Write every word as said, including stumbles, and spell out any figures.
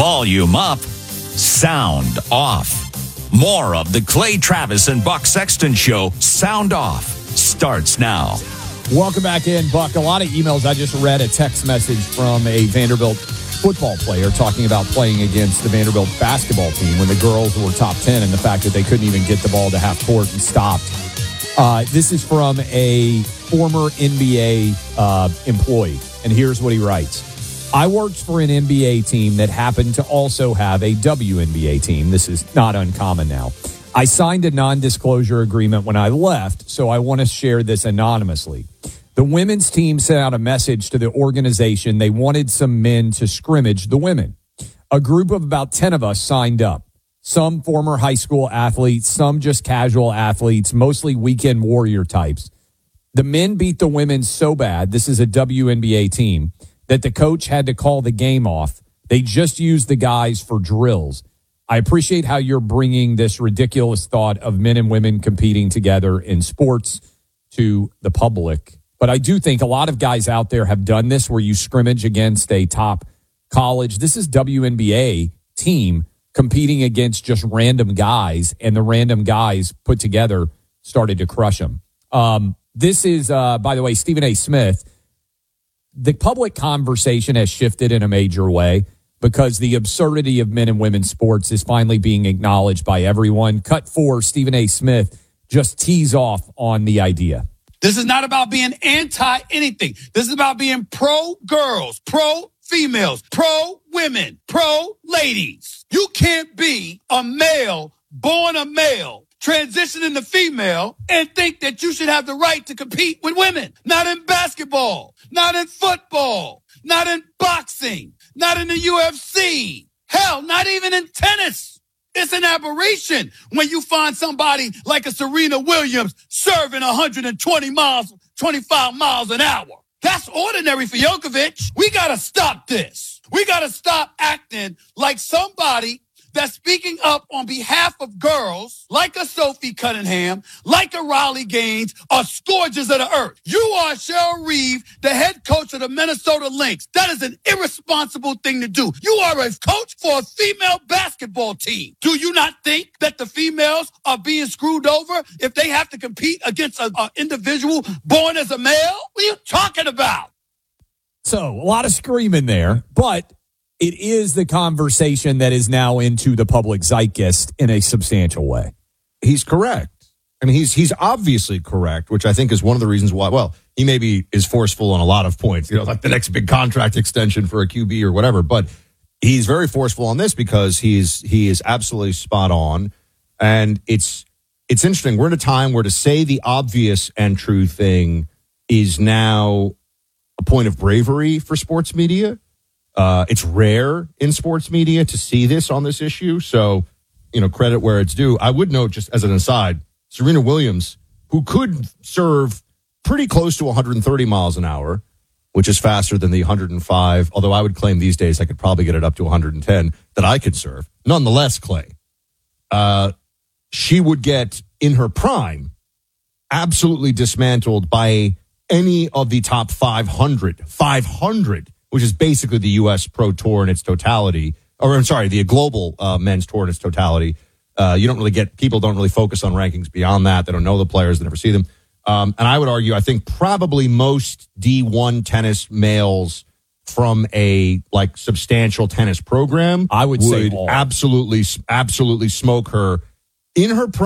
Volume up, sound off. More of the Clay Travis and Buck Sexton Show, Sound Off, starts now. Welcome back in, Buck. A lot of emails. I just read a text message from a Vanderbilt football player talking about playing against the Vanderbilt basketball team when the girls were top ten and the fact that they couldn't even get the ball to half court and stopped. Uh, this is from a former N B A uh, employee, and here's what he writes. I worked for an N B A team that happened to also have a W N B A team. This is not uncommon now. I signed a non-disclosure agreement when I left, so I want to share this anonymously. The women's team sent out a message to the organization. They wanted some men to scrimmage the women. A group of about ten of us signed up. Some former high school athletes, some just casual athletes, mostly weekend warrior types. The men beat the women so bad, this is a W N B A team, that the coach had to call the game off. They just used the guys for drills. I appreciate how you're bringing this ridiculous thought of men and women competing together in sports to the public. But I do think a lot of guys out there have done this where you scrimmage against a top college. This is W N B A team competing against just random guys, and the random guys put together started to crush them. Um, this is, uh, by the way, Stephen A. Smith. The public conversation has shifted in a major way because the absurdity of men and women's sports is finally being acknowledged by everyone. Cut four, Stephen A. Smith just tees off on the idea. This is not about being anti-anything. This is about being pro-girls, pro-females, pro-women, pro-ladies. You can't be a male, born a male, transitioning to female, and think that you should have the right to compete with women. Not in basketball, not in football, not in boxing, not in the U F C. Hell, not even in tennis. It's an aberration when you find somebody like a Serena Williams serving one hundred twenty miles, twenty-five miles an hour. That's ordinary for Djokovic. We got to stop this. We got to stop acting like somebody that's speaking up on behalf of girls like a Sophie Cunningham, like a Riley Gaines, are scourges of the earth. You are Cheryl Reeve, the head coach of the Minnesota Lynx. That is an irresponsible thing to do. You are a coach for a female basketball team. Do you not think that the females are being screwed over if they have to compete against an individual born as a male? What are you talking about? So, a lot of screaming there, but it is the conversation that is now into the public zeitgeist in a substantial way. He's correct. I mean, he's he's obviously correct, which I think is one of the reasons why, well, he maybe is forceful on a lot of points, you know, like the next big contract extension for a Q B or whatever, but he's very forceful on this because he's he is absolutely spot on. And it's it's interesting. We're in a time where to say the obvious and true thing is now a point of bravery for sports media. Uh, it's rare in sports media to see this on this issue. So, you know, credit where it's due. I would note, just as an aside, Serena Williams, who could serve pretty close to one hundred thirty miles an hour, which is faster than the one hundred five, although I would claim these days I could probably get it up to one hundred ten that I could serve. Nonetheless, Clay, uh, she would get, in her prime, absolutely dismantled by any of the top five hundred. five hundred, which is basically the U S Pro Tour in its totality. Or, I'm sorry, the global uh, men's tour in its totality. Uh, you don't really get, people don't really focus on rankings beyond that. They don't know the players, they never see them. Um, and I would argue, I think probably most D one tennis males from a like substantial tennis program, I would, would say all. absolutely, absolutely smoke her in her prime.